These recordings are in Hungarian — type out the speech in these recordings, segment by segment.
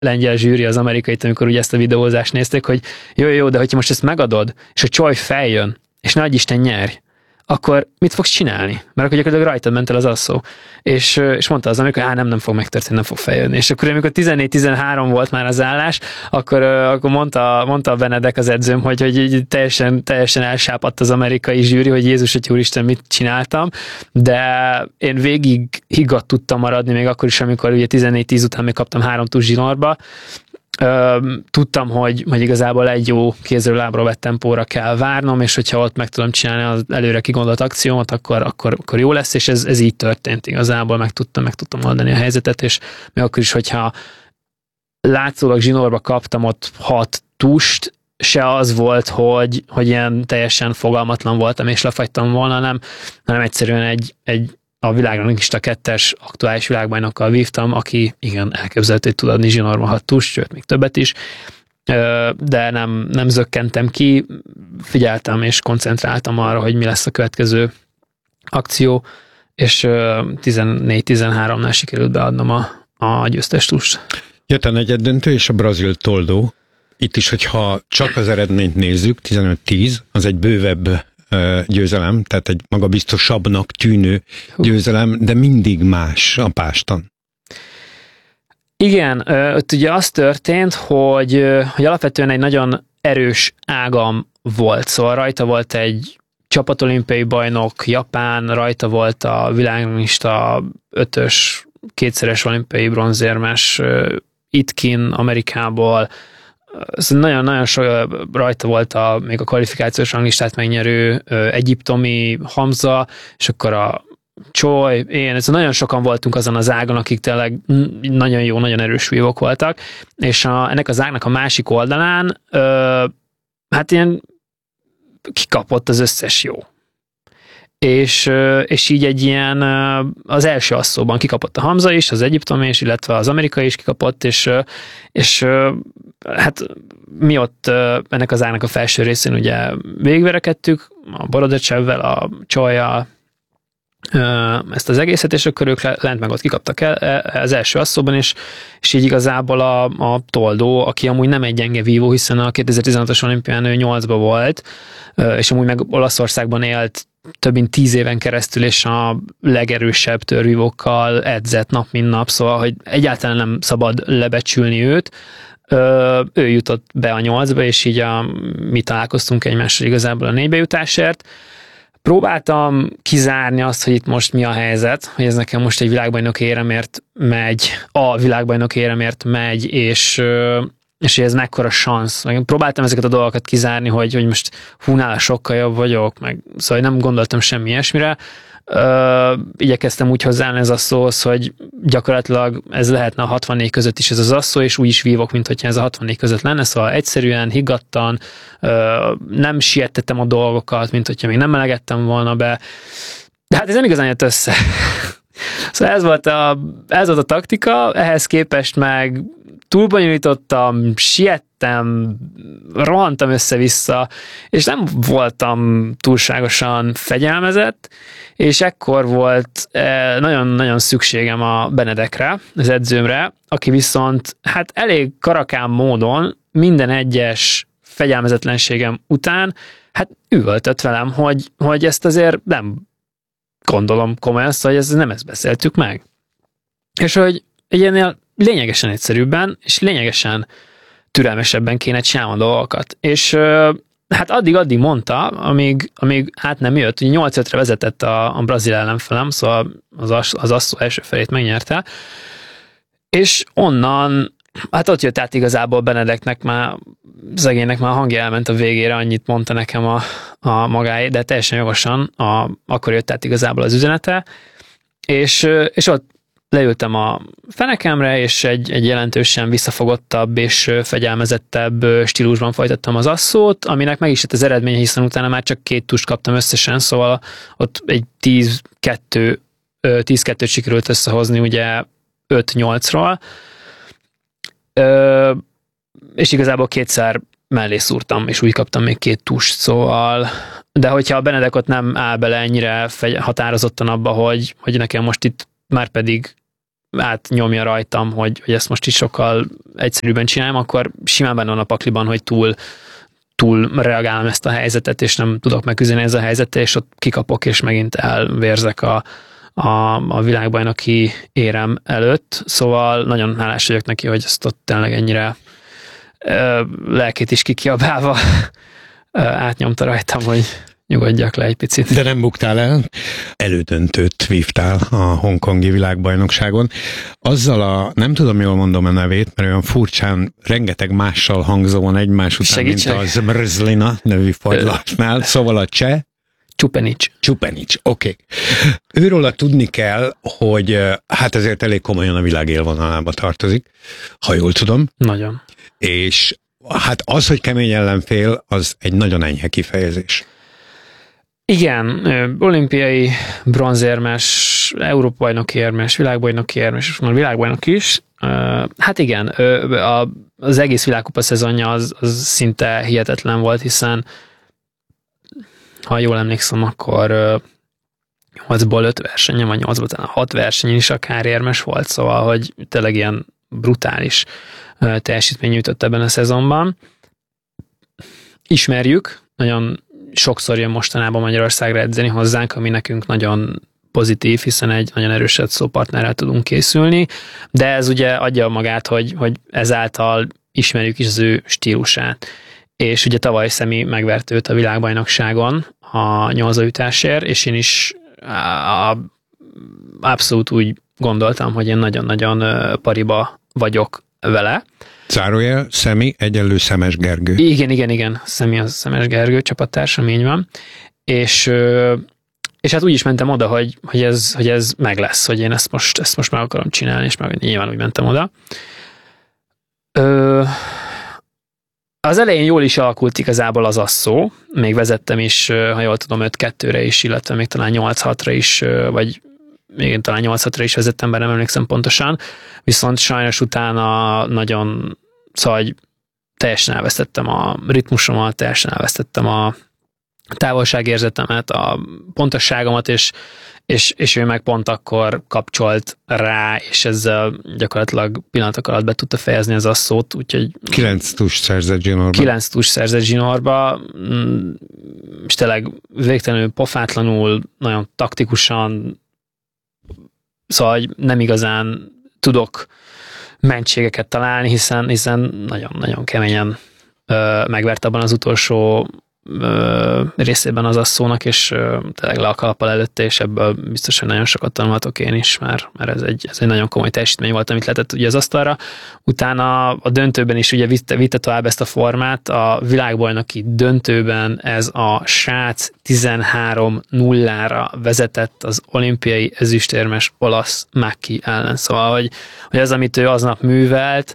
lengyel zsűri, az amerikai, amikor ugye ezt a videózást nézték, hogy jó, de hogyha most ezt megadod, és a csaj feljön, és nagy Isten nyerj, akkor mit fogsz csinálni? Mert akkor gyakorlatilag rajtad ment el az asszó. És mondta az amerikai, hogy nem fog megtörténni, nem fog feljönni. És akkor amikor 14-13 volt már az állás, akkor mondta a Benedek az edzőm, hogy teljesen elsápadt az amerikai zsűri, hogy Jézus, hogy úristen, mit csináltam, de én végig higgadt tudtam maradni, még akkor is, amikor ugye 14-10 után még kaptam 3 tusz zsinórba. Tudtam, hogy igazából egy jó kézről lábról vett tempóra kell várnom, és hogyha ott meg tudom csinálni az előre kigondolt akciómat, akkor jó lesz, és ez így történt igazából, meg tudtam oldani a helyzetet, és még akkor is, hogyha látszólag zsinórba kaptam ott 6 tust, se az volt, hogy ilyen teljesen fogalmatlan voltam, és lefagytam volna, hanem egyszerűen a világranglista 2-es aktuális világbajnokkal vívtam, aki igen, elképzelhető, hogy tud adni zsinórba 6 tust, sőt, még többet is, de nem zökkentem ki, figyeltem és koncentráltam arra, hogy mi lesz a következő akció, és 14-13-nál sikerült beadnom a győztes tust. Jött a negyeddöntő és a brazil toldó. Itt is, hogyha csak az eredményt nézzük, 15-10, az egy bővebb győzelem, tehát egy magabiztosabbnak tűnő győzelem, de mindig más a páston. Igen, ott ugye az történt, hogy alapvetően egy nagyon erős ágam volt, szóval rajta volt egy csapatolimpiai bajnok, Japán, rajta volt a világranglista 5-ös, 2-szeres olimpiai bronzérmes Itkin Amerikából, nagyon rajta volt még a kvalifikációs ranglistát megnyerő egyiptomi Hamza, és akkor a Choi, én, nagyon sokan voltunk azon az ágon, akik tényleg nagyon jó, nagyon erős vívók voltak, és ennek az ágnak a másik oldalán hát ilyen kikapott az összes jó. És így egy ilyen, az első asszóban kikapott a Hamza is, az egyiptomi is, illetve az amerikai is kikapott, és hát mi ott ennek az ágnak a felső részén ugye végigverekedtük, a Borodachevvel, a Cholyjal, ezt az egészet, és akkor ők lent meg ott kikaptak el az első asszóban, és így igazából a toldó, aki amúgy nem egy gyenge vívó, hiszen a 2016-os olimpián ő 8-ba volt, és amúgy meg Olaszországban élt több mint 10 éven keresztül, és a legerősebb törvívókkal edzett nap, mint nap, szóval, hogy egyáltalán nem szabad lebecsülni őt. Ő jutott be a 8-ba, és így mi találkoztunk egymással igazából a 4-be jutásért. Próbáltam kizárni azt, hogy itt most mi a helyzet, hogy ez nekem most egy világbajnok éremért megy, és hogy ez mekkora szansz. Próbáltam ezeket a dolgokat kizárni, hogy most nála sokkal jobb vagyok, szóval nem gondoltam semmi ilyesmire. Igyekeztem úgy hozzáállni ez a szóhoz, hogy gyakorlatilag ez lehetne a 64 között is ez az asszó, és úgy is vívok, mint hogyha ez a 64 között lenne, szóval egyszerűen, higgadtan, nem siettettem a dolgokat, mint hogyha még nem melegettem volna be. De hát ez nem igazán jött össze. Szóval ez volt a taktika, ehhez képest meg túlbonyolítottam, siettem, rohantam össze-vissza, és nem voltam túlságosan fegyelmezett, és ekkor volt nagyon-nagyon szükségem a Benedekre, az edzőmre, aki viszont hát elég karakán módon minden egyes fegyelmezetlenségem után hát üvöltött velem, hogy ezt azért nem gondolom komolyan, hogy nem ezt beszéltük meg. És hogy egy ennél lényegesen egyszerűbben, és lényegesen türelmesebben kéne csinálni a dolgokat. És hát addig mondta, amíg át nem jött, hogy 8-5-re vezetett a brazil ellenfelem, szóval az asszó első felét megnyerte, és onnan, hát ott jött át igazából Benedeknek már, szegénynek már a hangja elment a végére, annyit mondta nekem a magáé, de teljesen jogosan, akkor jött át igazából az üzenete, és ott leültem a fenekemre, és egy jelentősen visszafogottabb és fegyelmezettebb stílusban folytattam az asszót, aminek meg is lett az eredménye, hiszen utána már csak 2 tust kaptam összesen, szóval ott egy 10-2-t sikerült összehozni ugye 5-8-ról, és igazából 2-szer mellé szúrtam, és úgy kaptam még 2 tust, szóval, de hogyha a Benedek ott nem áll bele ennyire határozottan abba, hogy nekem most itt már pedig átnyomja rajtam, hogy ezt most is sokkal egyszerűbben csinálom, akkor simán benne van a pakliban, hogy túl reagálom ezt a helyzetet, és nem tudok megküzdeni ez a helyzettel, és ott kikapok, és megint elvérzek a világbajnoki érem előtt. Szóval nagyon hálás vagyok neki, hogy ezt ott tényleg ennyire lelkét is kikiabálva átnyomta rajtam, hogy nyugodjak le egy picit. De nem buktál el, elődöntőt vívtál a hongkongi világbajnokságon. Azzal nem tudom, jól mondom a nevét, mert olyan furcsán rengeteg mással hangzó van egymás után, Segítség. mint a Zmrzlina nevű fagylatnál, szóval a cseh. Csupenics, oké. Őróla tudni kell, hogy hát ezért elég komolyan a világ élvonalába tartozik, ha jól tudom. Nagyon. És hát az, hogy kemény ellenfél, az egy nagyon enyhe kifejezés. Igen, olimpiai bronzérmes, Európa-bajnoki érmes, világbajnoki érmes, és már világbajnok is. Hát igen, az egész világkupa szezonja az szinte hihetetlen volt, hiszen ha jól emlékszem, akkor 8-ból 5 versenyen, vagy 8-ból talán 6 versenyen is akár érmes volt, szóval, hogy tényleg ilyen brutális teljesítmény nyújtott ebben a szezonban. Ismerjük, nagyon sokszor jön mostanában Magyarországra edzeni hozzánk, ami nekünk nagyon pozitív, hiszen egy nagyon erős edzőpartnerrel tudunk készülni, de ez ugye adja magát, hogy ezáltal ismerjük is az ő stílusát. És ugye tavaly Szemi megvert őt a világbajnokságon a nyolcaütásért, és én is abszolút úgy gondoltam, hogy én nagyon-nagyon pariba vagyok vele. Zárójel, Szemi egyenlő Szemes Gergő. Igen. Szemi az Szemes Gergő csapattársam, így van. És hát úgy is mentem oda, hogy ez meg lesz, hogy én ezt most meg akarom csinálni, és meg nyilván úgy mentem oda. Az elején jól is alakult igazából az asszó, még vezettem is, ha jól tudom, 5-2-re is, illetve még talán 8-6-ra is, vagy még talán 8-6-ra is vezettem, bár nem emlékszem pontosan, viszont sajnos utána nagyon, szóval teljesen elvesztettem a ritmusomat, teljesen elvesztettem a távolságérzetemet, a pontosságomat, és ő meg pont akkor kapcsolt rá, és ezzel gyakorlatilag pillanatok alatt be tudta fejezni az asszót, úgyhogy 9 tust szerzett zsinórba. 9 tust szerzett zsinórba, és tényleg végtelenül pofátlanul, nagyon taktikusan, szóval nem igazán tudok mentségeket találni, hiszen nagyon-nagyon keményen megvert abban az utolsó részében az asszónak, és tényleg le a kalappal előtte, és ebből biztos, hogy nagyon sokat tanulhatok én is, mert ez egy nagyon komoly teljesítmény volt, amit lehetett ugye az asztalra. Utána a döntőben is ugye vitte tovább ezt a formát, a világbajnoki döntőben ez a srác 13-0-ra vezetett az olimpiai ezüstérmes olasz Macchi ellen. Szóval, hogy az, amit ő aznap művelt,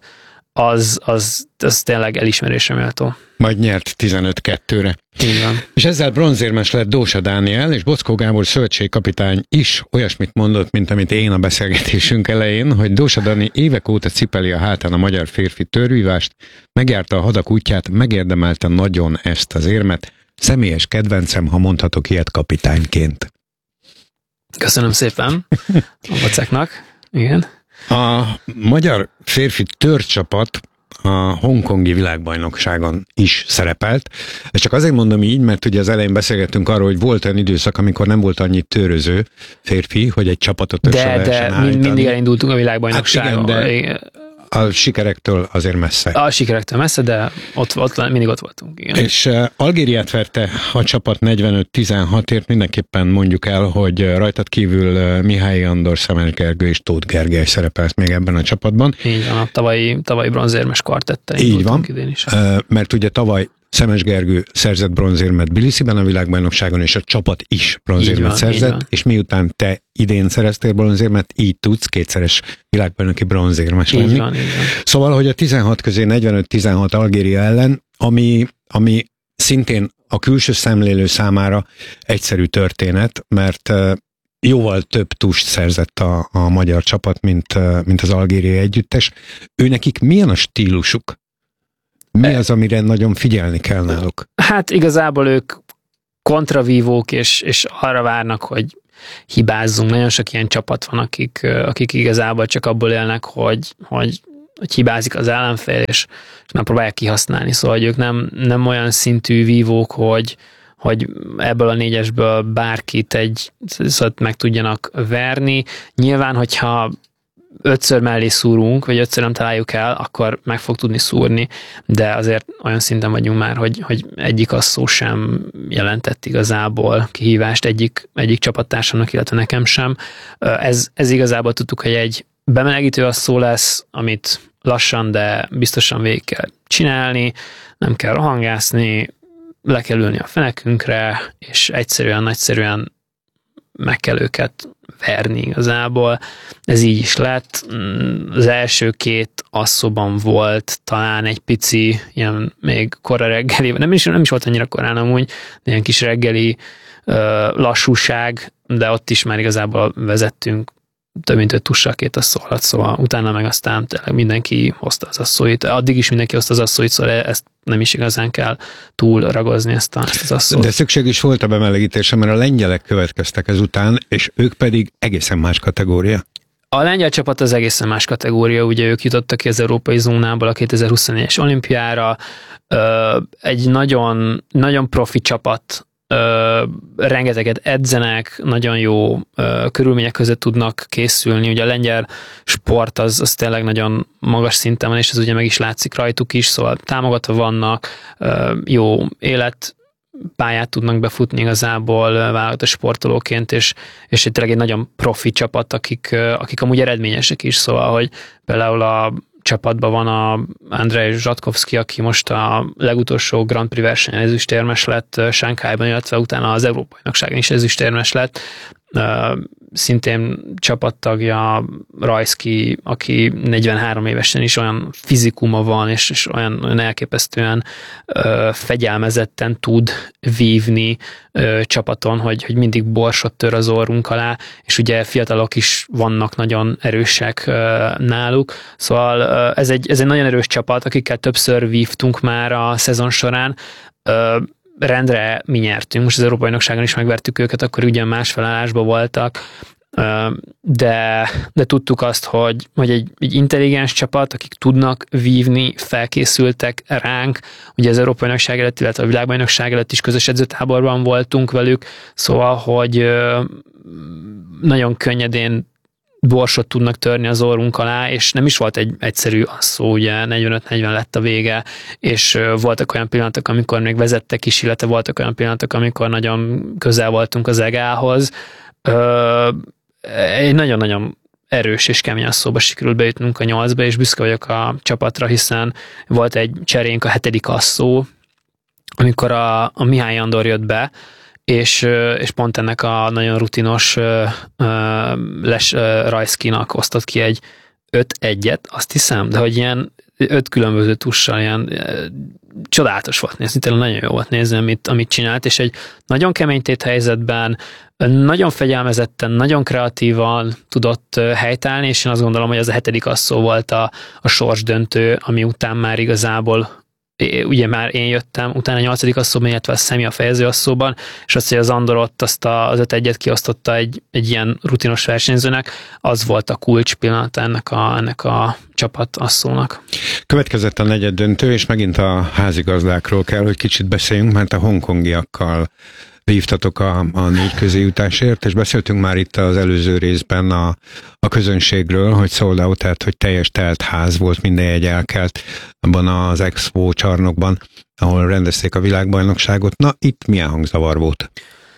az tényleg elismerésre méltó. Majd nyert 15-2-re. Így van. És ezzel bronzérmes lett Dósa Dániel, és Bockó Gábor szövetségkapitány is olyasmit mondott, mint amit én a beszélgetésünk elején, hogy Dósa Dani évek óta cipeli a hátán a magyar férfi törvívást, megjárta a hadak útját, megérdemelte nagyon ezt az érmet. Személyes kedvencem, ha mondhatok ilyet kapitányként. Köszönöm szépen a bacáknak. Igen. A magyar férfi törcsapat a hongkongi világbajnokságon is szerepelt. Ezt csak azért mondom így, mert ugye az elején beszélgettünk arról, hogy volt olyan időszak, amikor nem volt annyi töröző férfi, hogy egy csapatot össze lehessen állítani. De mindig elindultunk a világbajnokságon. Hát igen, de a sikerektől azért messze. A sikerektől messze, de mindig ott voltunk. Igen. És Algériát verte a csapat 45-16-ért, mindenképpen mondjuk el, hogy rajtad kívül Mihály Andor, Szemes Gergő és Tóth Gergely szerepelt még ebben a csapatban. Így van, a tavalyi bronzérmes kvartettel így van, idén is. Mert ugye tavaly Szemes Gergő szerzett bronzérmet Tbilisiben a világbajnokságon, és a csapat is bronzérmet szerzett, és miután te idén szereztél bronzérmet, így tudsz kétszeres világbajnoki bronzérmes lenni. Így van. Szóval, hogy a 16 közé 45-16 Algéria ellen, ami szintén a külső szemlélő számára egyszerű történet, mert jóval több tust szerzett a magyar csapat, mint az algériai együttes. Őnekik milyen a stílusuk? Mi az, amire nagyon figyelni kell náluk? Hát igazából ők kontravívók, és arra várnak, hogy hibázzunk. Nagyon sok ilyen csapat van, akik igazából csak abból élnek, hogy hibázik az ellenfél, és nem próbálják kihasználni. Szóval ők nem olyan szintű vívók, hogy ebből a 4-esből bárkit szóval meg tudjanak verni. Nyilván, hogyha 5-ször mellé szúrunk, vagy 5-ször nem találjuk el, akkor meg fog tudni szúrni, de azért olyan szinten vagyunk már, hogy egyik asszó sem jelentett igazából kihívást egyik csapattársamnak, illetve nekem sem. Ez igazából tudtuk, hogy egy bemelegítő asszó lesz, amit lassan, de biztosan végig kell csinálni, nem kell rohangászni, le kell ülni a fenekünkre, és nagyszerűen meg kell őket verni igazából. Ez így is lett. Az első 2 asszóban volt talán egy pici, ilyen még kora reggeli, nem is volt annyira korán amúgy, de ilyen kis reggeli lassúság, de ott is már igazából vezettünk több mint 5 tussal 2 asszó alatt, szóval utána meg aztán tényleg mindenki hozta az asszóit. Addig is mindenki hozta az asszóit, szóval ezt nem is igazán kell túl ragozni ezt az asszót. De szükség is volt a bemelegítésre, mert a lengyelek következtek ezután, és ők pedig egészen más kategória. A lengyel csapat az egészen más kategória, ugye ők jutottak ki az európai zónából a 2024-es olimpiára, egy nagyon, nagyon profi csapat, rengeteget edzenek, nagyon jó körülmények között tudnak készülni. Ugye a lengyel sport az tényleg nagyon magas szinten van, és ez ugye meg is látszik rajtuk is, szóval támogatva vannak, jó életpályát tudnak befutni igazából válogatott sportolóként, és tényleg egy nagyon profi csapat, akik amúgy eredményesek is, szóval, hogy például a csapatban van a Andrej Zsatkovszki, aki most a legutolsó Grand Prix versenyen ezüstérmes lett Sánkhájban, illetve utána az Európa-bajnokságon is ezüstérmes lett. Szintén csapattagja Rajszki, aki 43 évesen is olyan fizikuma van, és olyan elképesztően fegyelmezetten tud vívni csapaton, hogy mindig borsot tör az orrunk alá, és ugye fiatalok is vannak nagyon erősek náluk. Szóval ez egy nagyon erős csapat, akikkel többször vívtunk már a szezon során. Rendre mi nyertünk, most az Európa-bajnokságon is megvertük őket, akkor ugyan más felállásban voltak, de tudtuk azt, hogy egy intelligens csapat, akik tudnak vívni, felkészültek ránk, ugye az Európa-bajnokság előtt, illetve a világbajnokság előtt is közös edzőtáborban voltunk velük, szóval, hogy nagyon könnyedén borsot tudnak törni az orrunk alá, és nem is volt egy egyszerű asszó, ugye 45-40 lett a vége, és voltak olyan pillanatok, amikor még vezettek is, illetve voltak olyan pillanatok, amikor nagyon közel voltunk az egához. Egy nagyon-nagyon erős és kemény asszóba sikerült bejutnunk a 8-ba, és büszke vagyok a csapatra, hiszen volt egy cserénk, a 7. asszó, amikor a Mihály Andor jött be, és pont ennek a nagyon rutinos Rajszkinak osztott ki egy 5-1-et, azt hiszem, de hogy ilyen 5 különböző tussal ilyen csodálatos volt nézni, tényleg nagyon jó volt nézni, amit csinált, és egy nagyon kemény téthelyzetben, nagyon fegyelmezetten, nagyon kreatívan tudott helytállni, és én azt gondolom, hogy az a 7. asszó volt a sorsdöntő, ami után már igazából ugye már én jöttem, utána a 8. asszóban, illetve a Szemi a fejező asszóban, és azt, hogy az Andor ott azt az 5-1-et kiosztotta egy ilyen rutinos versenyzőnek, az volt a kulcs pillanata ennek a csapat asszónak. Következett a negyeddöntő, és megint a házigazdákról kell, hogy kicsit beszéljünk, mert a hongkongiakkal vívtatok a 4 közéjutásért, és beszéltünk már itt az előző részben a közönségről, hogy sold out, tehát hogy teljes telt ház volt, minden jegy elkelt abban az Expo csarnokban, ahol rendezték a világbajnokságot. Na, itt milyen hangzavar volt?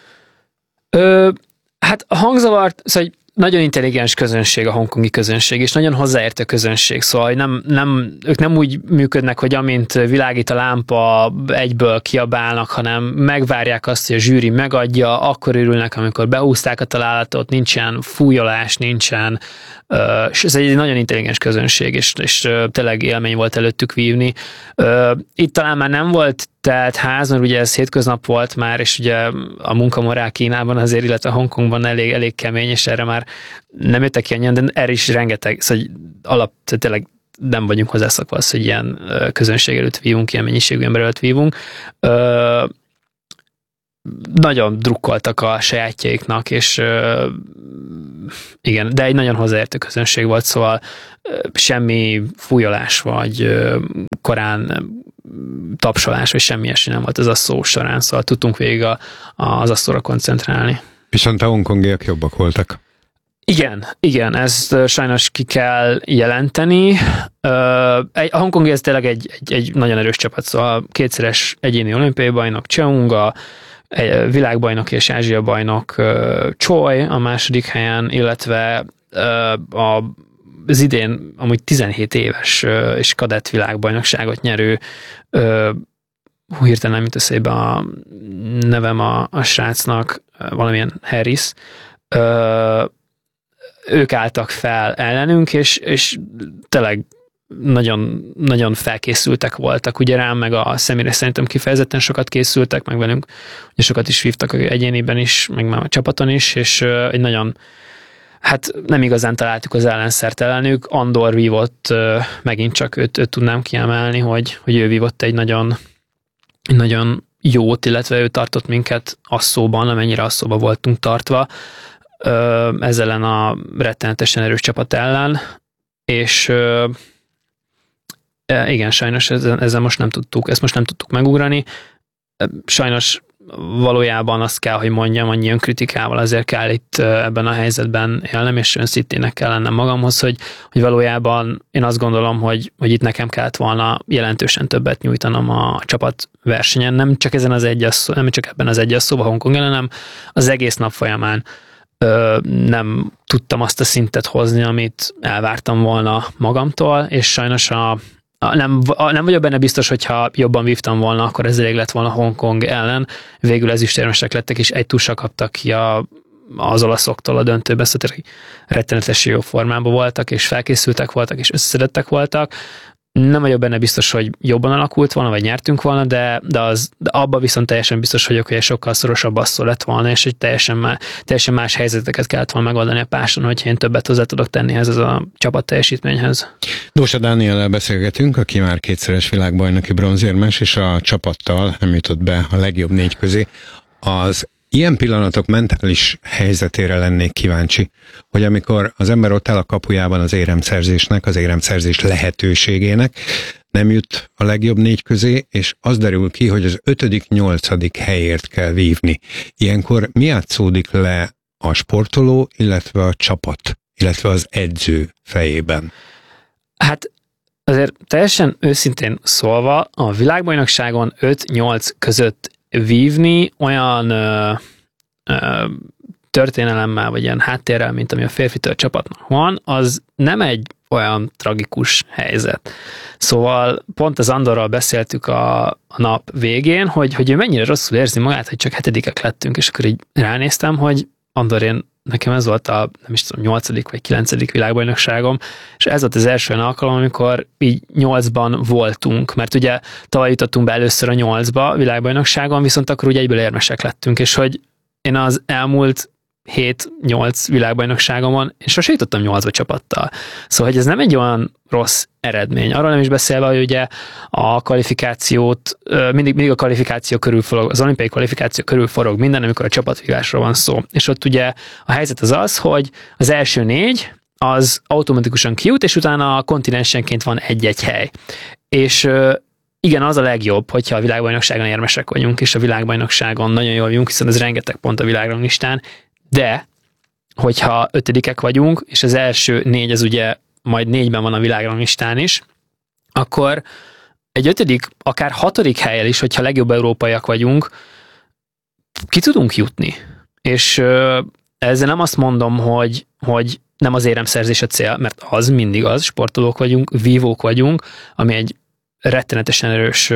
Hát a hangzavar, szóval nagyon intelligens közönség a hongkongi közönség, és nagyon hozzáértő közönség, szóval ők nem úgy működnek, hogy amint világít a lámpa, egyből kiabálnak, hanem megvárják azt, hogy a zsűri megadja, akkor örülnek, amikor behúzták a találatot, nincsen fújolás, nincsen, és ez egy nagyon intelligens közönség, és tényleg élmény volt előttük vívni. Itt talán már nem volt telt ház, mert ugye ez hétköznap volt már, és ugye a munkamorál Kínában azért, illetve Hongkongban elég kemény, és erre már nem jöttek ki annyian, de erre is rengeteg, szóval tényleg nem vagyunk hozzászokva az, hogy ilyen közönség előtt vívunk, ilyen mennyiségű ember előtt vívunk. nagyon drukkoltak a sajátjaiknak, és igen, de egy nagyon hozzáértő közönség volt, szóval semmi fújolás, vagy korán tapsolás, vagy semmi ilyesmi nem volt ez a szó során, szóval tudtunk végig az asztalra koncentrálni. Viszont a hongkongiak jobbak voltak. Igen, ezt sajnos ki kell jelenteni. A hongkongi ez tényleg egy nagyon erős csapat, szóval 2-szeres egyéni olimpiai bajnok Cheung, a világbajnok és Ázsia bajnok Choi a második helyen, illetve az idén amúgy 17 éves és kadett világbajnokságot nyerő, hirtelen nem jut eszébe a nevem a srácnak, valamilyen Harris, ők álltak fel ellenünk, és tényleg nagyon, nagyon felkészültek voltak, ugye rám, meg a személyre szerintem kifejezetten sokat készültek, meg velünk, és sokat is vívtak egyéniben is, meg már a csapaton is, és egy nagyon, hát nem igazán találtuk az ellenszert ellenük. Andor vívott, megint csak őt tudnám kiemelni, hogy ő vívott egy nagyon, nagyon jót, illetve ő tartott minket asszóban, amennyire asszóban voltunk tartva, ezzel ellen a rettenetesen erős csapat ellen, és igen, sajnos ezzel most nem tudtuk megugrani. Sajnos valójában azt kell, hogy mondjam, annyi önkritikával azért kell itt ebben a helyzetben élnem, és önszittének kell lennem magamhoz, hogy valójában én azt gondolom, hogy itt nekem kellett volna jelentősen többet nyújtanom a csapat versenyen, nem csak ebben az egyes szóban Hongkong ellen, hanem az egész nap folyamán nem tudtam azt a szintet hozni, amit elvártam volna magamtól, és sajnos nem vagyok benne biztos, hogyha jobban vívtam volna, akkor ez elég lett volna Hongkong ellen. Végül ezüstérmesek lettek, és egy túlsra kaptak ki az olaszoktól a döntőbe, szóval rettenetesen jó formában voltak, és felkészültek voltak, és összeszedettek voltak. Nem vagyok benne biztos, hogy jobban alakult volna, vagy nyertünk volna, de abban viszont teljesen biztos vagyok, hogy egy sokkal szorosabb asszó lett volna, és egy teljesen más helyzeteket kellett volna megoldani a páson, hogyha én többet hozzá tudok tenni ez a csapat teljesítményhez. Dósa Dániellel beszélgetünk, aki már 2-szeres világbajnoki bronzérmes, és a csapattal nem jutott be a legjobb 4 közé. Az ilyen pillanatok mentális helyzetére lennék kíváncsi, hogy amikor az ember ott áll a kapujában az éremszerzésnek, az éremszerzés lehetőségének, nem jut a legjobb 4 közé, és az derül ki, hogy az 5.-8. helyért kell vívni. Ilyenkor mi játszódik le a sportoló, illetve a csapat, illetve az edző fejében? Hát azért teljesen őszintén szólva, a világbajnokságon 5-8 között vívni olyan történelemmel, vagy ilyen háttérrel, mint ami a férfitől csapatnak van, az nem egy olyan tragikus helyzet. Szóval pont az Andorral beszéltük a nap végén, hogy ő mennyire rosszul érzi magát, hogy csak 7-ek lettünk, és akkor így ránéztem, hogy Andor, nekem ez volt a, nem is tudom, 8. vagy 9. világbajnokságom, és ez volt az első alkalom, amikor így 8-ban voltunk, mert ugye tavaly jutottunk be először a 8-ba világbajnokságon, viszont akkor ugye egyből érmesek lettünk, és hogy én az elmúlt 7-8 világbajnokságomon, én sose jutottam 8-ba csapattal. Szóval, hogy ez nem egy olyan rossz eredmény. Arról nem is beszélve, hogy ugye a kvalifikációt, mindig a kvalifikáció körül forog, az olimpiai kvalifikáció körül forog minden, amikor a csapatvívásról van szó. És ott ugye a helyzet az, hogy az első 4 az automatikusan kijut, és utána a kontinensenként van egy-egy hely. És igen, az a legjobb, hogyha a világbajnokságon érmesek vagyunk, és a világbajnokságon nagyon jól vagyunk, hiszen ez rengeteg pont a világranglistán, de hogyha 5-ek vagyunk, és az első 4 az ugye majd 4-ben van a világranglistán is, akkor egy 5., akár 6. helyen is, hogyha legjobb európaiak vagyunk, ki tudunk jutni. És ezzel nem azt mondom, hogy nem az éremszerzés a cél, mert az mindig az, sportolók vagyunk, vívók vagyunk, ami egy rettenetesen erős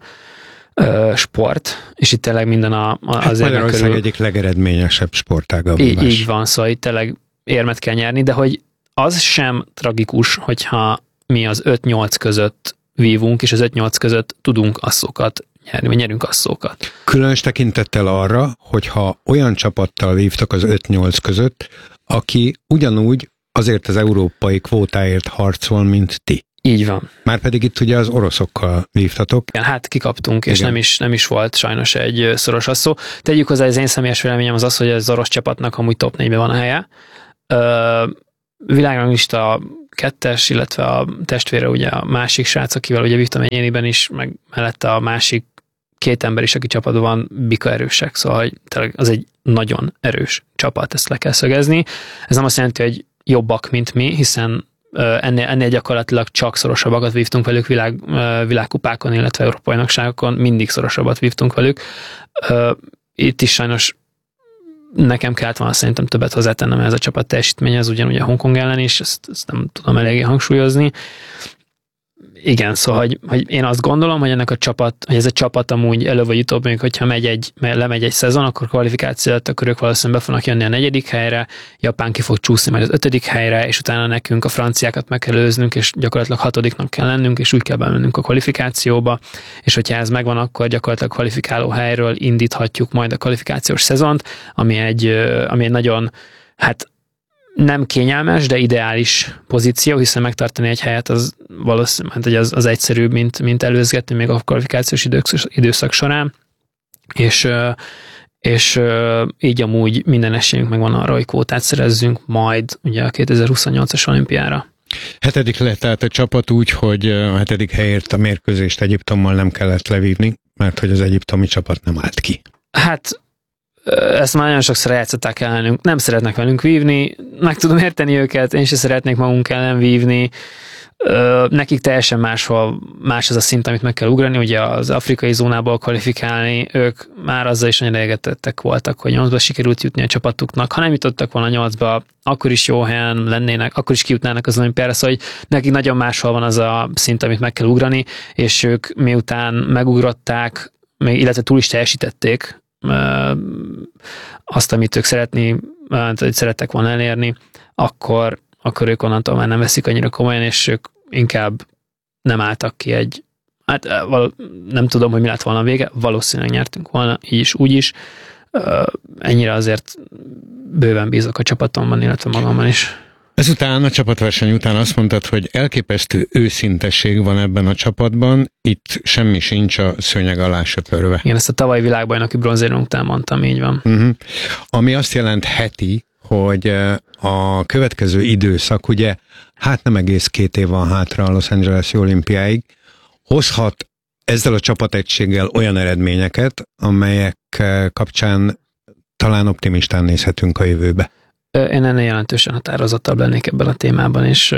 sport, és itt tényleg minden az Magyarország körül egyik legeredményesebb sportága. Így van, szóval itt tényleg érmet kell nyerni, de hogy az sem tragikus, hogyha mi az 5-8 között vívunk, és az 5-8 között tudunk asszókat nyerni, vagy nyerünk asszókat. Különös tekintettel arra, hogyha olyan csapattal vívtak az 5-8 között, aki ugyanúgy azért az európai kvótáért harcol, mint ti. Így van. Márpedig itt ugye az oroszokkal vívtatok. Igen, hát kikaptunk, és Igen. nem is volt sajnos egy szoros asszó. Tegyük hozzá, az én személyes véleményem az, hogy az orosz csapatnak amúgy top 4-ben van a helye. Világranglista 2-es, illetve a testvére ugye a másik srác, akivel ugye vívtam egyéniben is, meg mellette a másik 2 ember is, aki csapatban van, bika erősek, szóval hogy tényleg az egy nagyon erős csapat, ezt le kell szögezni. Ez nem azt jelenti, hogy jobbak, mint mi, hiszen ennél gyakorlatilag csak szorosabbakat vívtunk velük világkupákon, illetve Európa-bajnokságokon, mindig szorosabbat vívtunk velük. Itt is sajnos nekem kellett volna szerintem többet hozzátennem ez a csapat teljesítménye, az ugyanúgy a Hongkong ellen is, ezt nem tudom eléggé hangsúlyozni. Igen, szóval, hogy én azt gondolom, hogy hogy ez a csapat amúgy elő vagy utóbb, még hogyha lemegy egy szezon, akkor kvalifikációt, akkor ők valószínűleg be fognak jönni a 4. helyre, Japán ki fog csúszni majd az 5. helyre, és utána nekünk a franciákat meg kell előznünk, és gyakorlatilag 6-nak kell lennünk, és úgy kell bemennünk a kvalifikációba, és hogyha ez megvan, akkor gyakorlatilag kvalifikáló helyről indíthatjuk majd a kvalifikációs szezont, ami egy nagyon, hát nem kényelmes, de ideális pozíció, hiszen megtartani egy helyet az valószínűleg hogy az egyszerűbb, mint előzgetni még a kvalifikációs időszak során, és így amúgy minden esélyünk megvan arra, hogy kvótát szerezzünk majd ugye a 2028-as olimpiára. 7. lett át a csapat úgy, hogy a 7. helyért a mérkőzést Egyiptommal nem kellett levívni, mert hogy az egyiptomi csapat nem állt ki. Hát ezt már nagyon sokszor játszották ellenünk, nem szeretnek velünk vívni, meg tudom érteni őket, én sem szeretnék magunk ellen vívni, nekik teljesen más az a szint, amit meg kell ugrani, ugye az afrikai zónából kvalifikálni, ők már azzal is nagyon elégedettek voltak, hogy 8-ba sikerült jutni a csapatuknak, ha nem jutottak volna 8-ba, akkor is jó helyen lennének, akkor is kijutnának az olimpiára, szóval hogy nekik nagyon máshol van az a szint, amit meg kell ugrani, és ők miután megugrották, illetve túl is teljesítették azt, amit ők szerettek volna elérni, akkor ők onnantól már nem veszik annyira komolyan, és ők inkább nem álltak ki nem tudom, hogy mi lett volna a vége, valószínűleg nyertünk volna, így is, úgy is. Ennyire azért bőven bízok a csapatomban, illetve magamban is. Ezután, a csapatverseny után azt mondtad, hogy elképesztő őszintesség van ebben a csapatban, itt semmi sincs a szőnyeg alá söpörve. Igen, ezt a tavalyi világbajnoki bronzérünk után mondtam, így van. Ami azt jelentheti, hogy a következő időszak, ugye, hát nem egész 2 év van hátra a Los Angeles-i olimpiáig, hozhat ezzel a csapategységgel olyan eredményeket, amelyek kapcsán talán optimistán nézhetünk a jövőbe. Én ennél jelentősen határozottabb lennék ebben a témában, és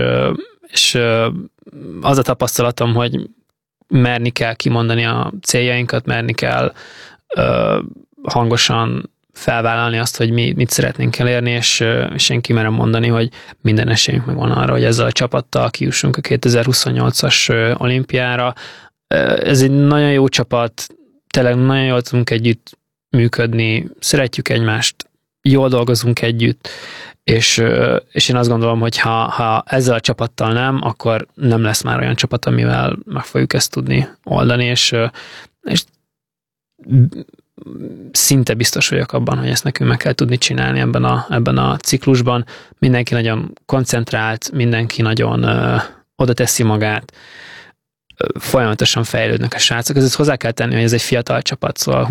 az a tapasztalatom, hogy merni kell kimondani a céljainkat, merni kell hangosan felvállalni azt, hogy mi mit szeretnénk elérni, és én kimerem mondani, hogy minden esélyünk megvan arra, hogy ezzel a csapattal kijussunk a 2028-as olimpiára. Ez egy nagyon jó csapat, tényleg nagyon jól tudunk együtt működni, szeretjük egymást, jól dolgozunk együtt, és én azt gondolom, hogy ha ezzel a csapattal nem, akkor nem lesz már olyan csapat, amivel meg fogjuk ezt tudni oldani, és szinte biztos vagyok abban, hogy ezt nekünk meg kell tudni csinálni ebben a ciklusban. Mindenki nagyon koncentrált, mindenki nagyon oda teszi magát, folyamatosan fejlődnek a srácok. Ezért hozzá kell tenni, hogy ez egy fiatal csapat, szóval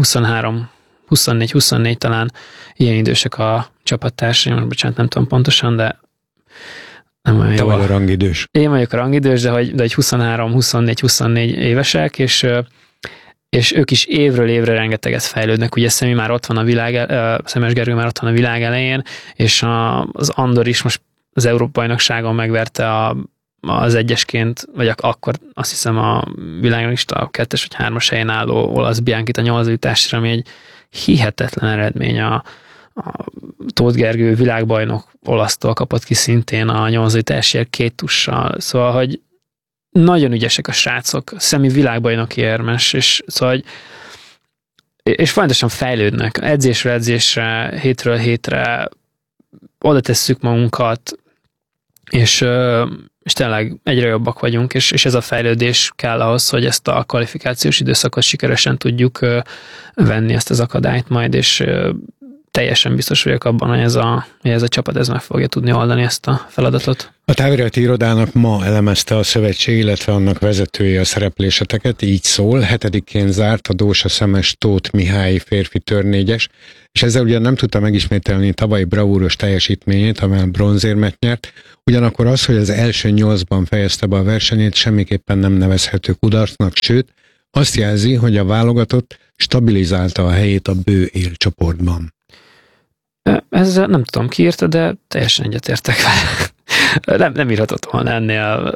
24 talán ilyen idősek a csapattársaim, bocsánat, nem tudom pontosan, de nem olyan Te jó. vagy a rangidős. Én vagyok a rangidős, de hogy 23-24 évesek, és ők is évről évre rengeteget fejlődnek. Ugye Szemi már ott van Szemes Gergő már ott van a világ elején, és az Andor is most az Európa-bajnokságon megverte az egyesként, vagy akkor azt hiszem a világlista a 2. vagy 3. helyen álló olasz Bianchit a 8. jutásra, ami egy hihetetlen eredmény. A Tóth Gergő világbajnok olasztól kapott ki szintén a 8. jutásért 2 tussal. Szóval, hogy nagyon ügyesek a srácok, Szemi világbajnoki érmes, és szóval, és folyamatosan fejlődnek. Edzésről edzésre, hétről hétre oda tesszük magunkat, és tényleg egyre jobbak vagyunk, és ez a fejlődés kell ahhoz, hogy ezt a kvalifikációs időszakot sikeresen tudjuk venni, ezt az akadályt majd, és teljesen biztos vagyok abban, hogy ez a csapat ez meg fogja tudni oldani ezt a feladatot. A távirati irodának ma elemezte a szövetség, illetve annak vezetője a szerepléseteket, így szól. 7-én zárt a Dósa Szemes Tóth Mihály férfi törnégyes, és ezzel ugyan nem tudta megismételni tavalyi bravúros teljesítményét, amely bronzérmet nyert, ugyanakkor az, hogy az első 8-ban fejezte be a versenyét, semmiképpen nem nevezhető kudarcnak, sőt, azt jelzi, hogy a válogatott stabilizálta a helyét a bő élcsoportban. Ezzel nem tudom ki írta, de teljesen egyetértek vele. Nem írhatott volna ennél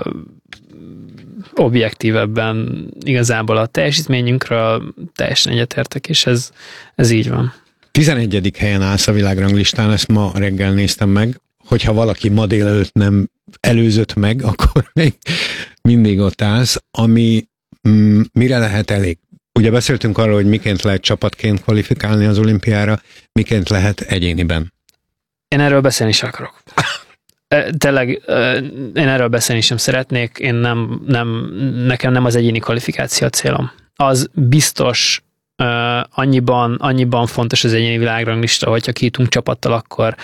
objektívebben igazából a teljesítményünkről, teljesen egyetértek, és ez így van. 11. helyen állsz a világranglistán, ezt ma reggel néztem meg, hogyha valaki ma délelőtt nem előzött meg, akkor még mindig ott állsz, ami mire lehet elég? Ugye beszéltünk arról, hogy miként lehet csapatként kvalifikálni az olimpiára, miként lehet egyéniben. Én erről beszélni sem akarok. Tényleg, én erről beszélni sem szeretnék, nekem nem az egyéni kvalifikáció a célom. Az biztos annyiban fontos az egyéni világranglista, hogyha kijutunk csapattal, akkor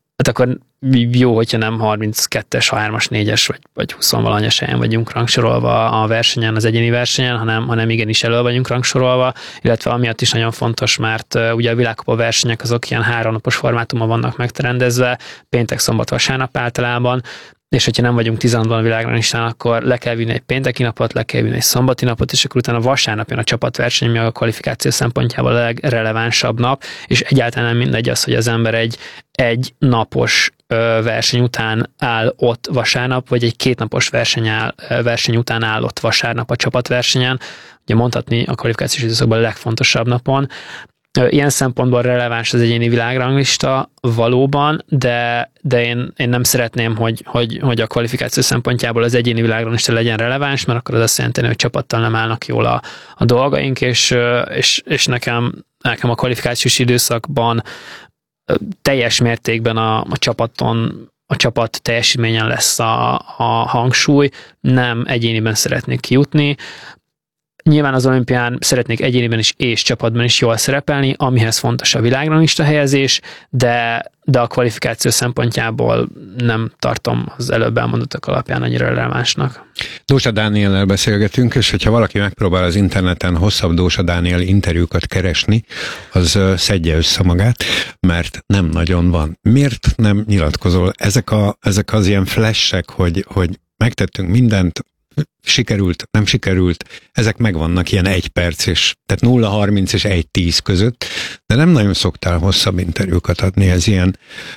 jó, hogyha nem 32-es, 3-as, 4-es vagy 20-valahanyas helyen vagyunk rangsorolva a versenyen, az egyéni versenyen, hanem igenis elő vagyunk rangsorolva, illetve amiatt is nagyon fontos, mert ugye a világkupa versenyek azok ilyen 3 napos formátumban vannak megterendezve, péntek, szombat, vasárnap általában, és hogyha nem vagyunk 16-ban a világranglistán, akkor le kell vinni egy pénteki napot, le kell vinni egy szombati napot, és akkor utána vasárnap jön a csapatverseny, ami a kvalifikáció szempontjából a legrelevánsabb nap, és egyáltalán nem mindegy az, hogy az ember egy napos verseny után áll ott vasárnap, vagy egy 2 napos verseny után áll ott vasárnap a csapatversenyen, ugye mondhatni a kvalifikációs időszakban a legfontosabb napon. Ilyen szempontból releváns az egyéni világranglista valóban, de én nem szeretném, hogy a kvalifikáció szempontjából az egyéni világranglista legyen releváns, mert akkor az azt jelenti, hogy csapattal nem állnak jól a dolgaink, és nekem a kvalifikációs időszakban teljes mértékben a csapat teljesítményen lesz a hangsúly, nem egyéniben szeretnék kijutni. Nyilván az olimpián szeretnék egyéniben is és csapatban is jól szerepelni, amihez fontos a világranglista helyezés, de a kvalifikáció szempontjából nem tartom az előbb elmondottak alapján annyira relevánsnak. Dósa Dániellel beszélgetünk, és hogyha valaki megpróbál az interneten hosszabb Dósa Dániel interjúkat keresni, az szedje össze magát, mert nem nagyon van. Miért nem nyilatkozol? Ezek az ilyen flashek, hogy megtettünk mindent, sikerült, nem sikerült, ezek megvannak ilyen 1 perc, tehát 0-30 és 1-10 között, de nem nagyon szoktál hosszabb interjúkat adni, ez ilyen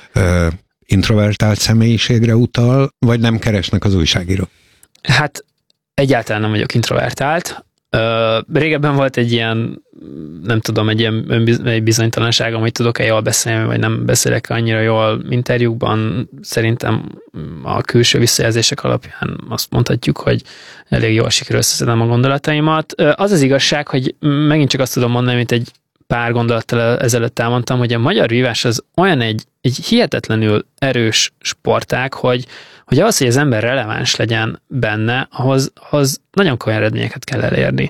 introvertált személyiségre utal, vagy nem keresnek az újságírók? Hát egyáltalán nem vagyok introvertált. Régebben volt egy ilyen, nem tudom, egy bizonytalanságom, hogy tudok-e jól beszélni, vagy nem beszélek annyira jól interjúkban. Szerintem a külső visszajelzések alapján azt mondhatjuk, hogy elég jól sikerül összeszedem a gondolataimat. Az az igazság, hogy megint csak azt tudom mondani, mint egy pár gondolattal ezelőtt elmondtam, hogy a magyar vívás az olyan egy hihetetlenül erős sportág, hogy ahhoz, hogy az ember releváns legyen benne, ahhoz nagyon komoly eredményeket kell elérni.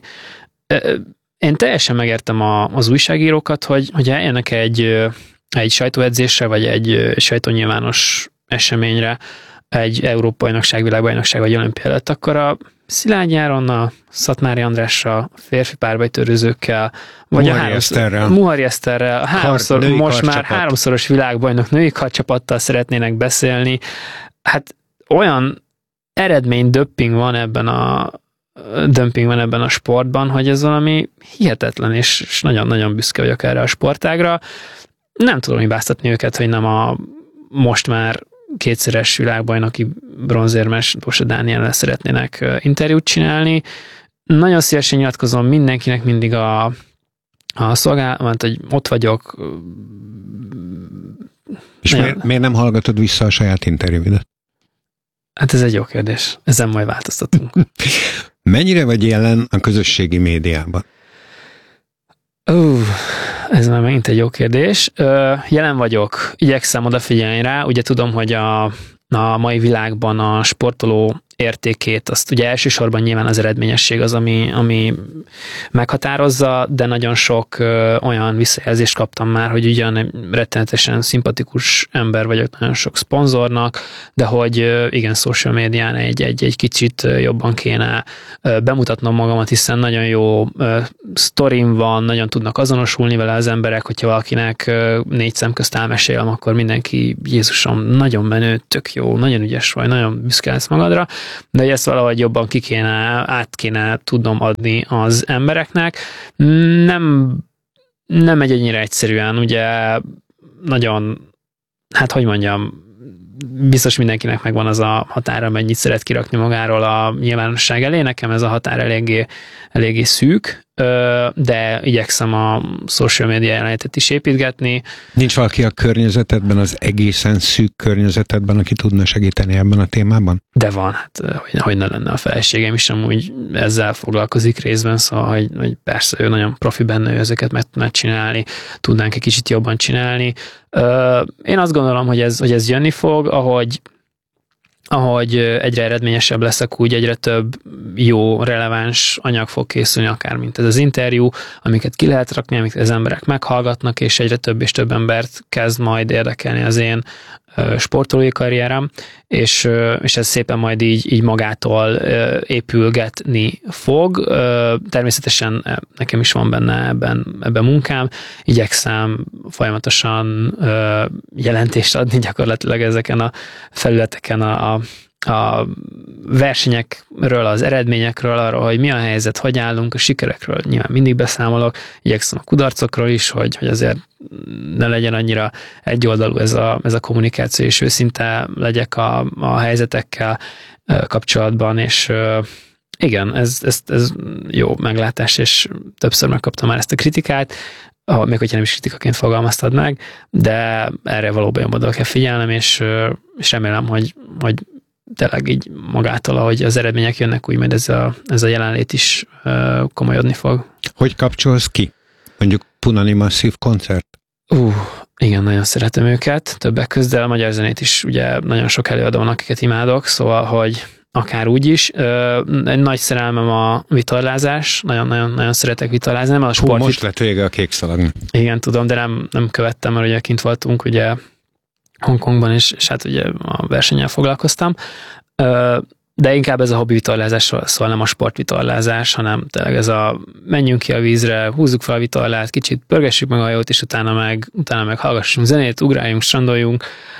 Én teljesen megértem az újságírókat, hogy eljönnek egy sajtóedzésre, vagy egy sajtónyilvános eseményre, egy Európa-bajnokság, világbajnokság vagy olimpia előtt, akkor a Szilágy Áron, a Szatmári Andrással, férfi párbajtörőzőkkel, vagy Muhari Eszterrel, most már 3-szoros világbajnok női karcsapattal szeretnének beszélni. Hát olyan dömping van ebben a sportban, hogy ez valami hihetetlen, és nagyon-nagyon büszke vagyok erre a sportágra. Nem tudom hibáztatni őket, hogy nem a most már 2-szeres világbajnoki bronzérmes Dósa Dániellel szeretnének interjút csinálni. Nagyon szívesen nyilatkozom mindenkinek mindig a szolgálat, hogy ott vagyok. És miért nem hallgatod vissza a saját interjúidat? Hát ez egy jó kérdés. Ezen majd változtatunk. Mennyire vagy jelen a közösségi médiában? Ez már megint egy jó kérdés. Jelen vagyok, igyekszem odafigyelni rá. Ugye tudom, hogy a mai világban a sportoló értékét, azt ugye elsősorban nyilván az eredményesség az, ami meghatározza, de nagyon sok olyan visszajelzést kaptam már, hogy ugyan rettenetesen szimpatikus ember vagyok nagyon sok szponzornak, de hogy igen, social médián egy kicsit jobban kéne bemutatnom magamat, hiszen nagyon jó sztorim van, nagyon tudnak azonosulni vele az emberek, hogyha valakinek 4 szem közt elmesélem, akkor mindenki, Jézusom, nagyon menő, tök jó, nagyon ügyes vagy, nagyon büszke lesz magadra, de ezt valahogy jobban át kéne tudnom adni az embereknek. Nem megy ennyire egyszerűen, ugye nagyon, hát hogy mondjam, biztos mindenkinek megvan az a határa, mennyit szeret kirakni magáról a nyilvánosság elé. Nekem ez a határ eléggé szűk, de igyekszem a social media jelenetet is építgetni. Nincs valaki a környezetedben, az egészen szűk környezetedben, aki tudna segíteni ebben a témában? De van, hát hogy ne lenne, a feleségem is amúgy ezzel foglalkozik részben, szóval, hogy persze ő nagyon profi benne, ő ezeket meg tudná csinálni, tudnánk egy kicsit jobban csinálni. Én azt gondolom, hogy ez jönni fog, ahogy egyre eredményesebb leszek, úgy egyre több jó, releváns anyag fog készülni, akár mint ez az interjú, amiket ki lehet rakni, amiket az emberek meghallgatnak, és egyre több és több embert kezd majd érdekelni az én sportolói karrierem, és ez szépen majd így magától épülgetni fog. Természetesen nekem is van benne ebben munkám, igyekszem folyamatosan jelentést adni gyakorlatilag ezeken a felületeken a versenyekről, az eredményekről, arról, hogy mi a helyzet, hogy állunk, a sikerekről nyilván mindig beszámolok, igyekszem a kudarcokról is, hogy azért ne legyen annyira egyoldalú ez a kommunikáció, és őszinte legyek a helyzetekkel kapcsolatban, és igen, ez jó meglátás, és többször megkaptam már ezt a kritikát, még hogyha nem is kritikaként fogalmaztad meg, de erre valóban jobban oda kell figyelnem, és remélem, hogy tényleg így magától, ahogy az eredmények jönnek, úgy majd ez a jelenlét is komolyodni fog. Hogy kapcsolsz ki? Mondjuk Punani Massive koncert? Igen, nagyon szeretem őket, többek között, de a magyar zenét is ugye nagyon sok előadó van, akiket imádok, szóval, hogy akár úgy is. Egy nagy szerelmem a vitorlázás, nagyon szeretek vitorlázni. Nem a sport. Most lett vége a kék szalagnak. Igen, tudom, de nem követtem, mert ugye kint voltunk, ugye Hongkongban, és hát ugye a versennyel foglalkoztam, de inkább ez a hobbi vitorlázásról szól, nem a sportvitorlázás, hanem tényleg ez a menjünk ki a vízre, húzzuk fel a vitorlát, kicsit pörgessük meg a hajót, és utána meg hallgassunk zenét, ugráljunk, strandoljunk.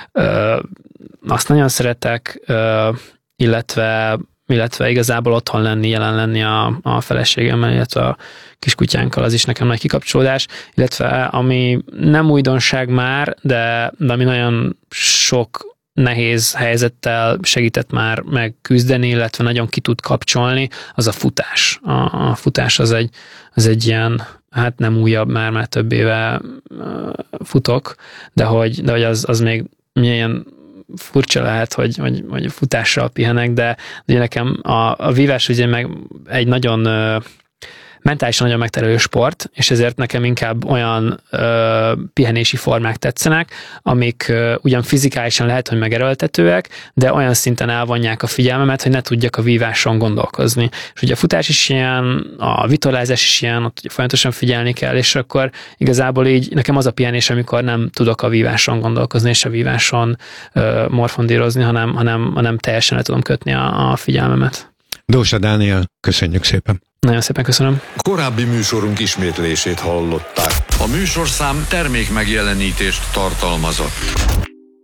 Azt nagyon szeretek, illetve igazából otthon lenni, jelen lenni a feleségemmel, illetve a kiskutyánkkal, az is nekem nagy kikapcsolódás, illetve ami nem újdonság már, de ami nagyon sok nehéz helyzettel segített már megküzdeni, illetve nagyon ki tud kapcsolni, az a futás. A futás az egy ilyen, hát nem újabb, már több éve futok, de hogy az még milyen furcsa lehet, hogy futással pihenek, de ugye nekem a vívás ugye meg egy nagyon mentálisan nagyon megterelő sport, és ezért nekem inkább olyan pihenési formák tetszenek, amik ugyan fizikálisan lehet, hogy megerőltetőek, de olyan szinten elvonják a figyelmemet, hogy ne tudjak a víváson gondolkozni. És ugye a futás is ilyen, a vitorlázás is ilyen, ott ugye folyamatosan figyelni kell, és akkor igazából így nekem az a pihenés, amikor nem tudok a víváson gondolkozni, és a víváson morfondírozni, hanem teljesen le tudom kötni a figyelmemet. Dósa Dániel, köszönjük szépen! Nagyon szépen köszönöm. Korábbi műsorunk ismétlését hallották. A műsorszám termék megjelenítést tartalmazott.